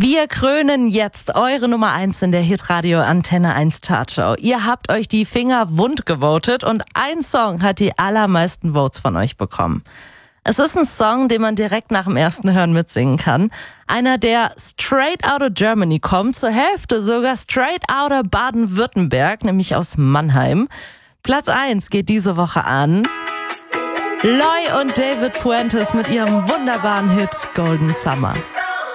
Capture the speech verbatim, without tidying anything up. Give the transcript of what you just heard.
Wir krönen jetzt eure Nummer eins in der Hitradio Antenne eins Chartshow. Ihr habt euch die Finger wund gewotet und ein Song hat die allermeisten Votes von euch bekommen. Es ist ein Song, den man direkt nach dem ersten Hören mitsingen kann. Einer, der straight out of Germany kommt, zur Hälfte sogar straight out of Baden-Württemberg, nämlich aus Mannheim. Platz eins geht diese Woche an Loi und David Puentes mit ihrem wunderbaren Hit Golden Summer.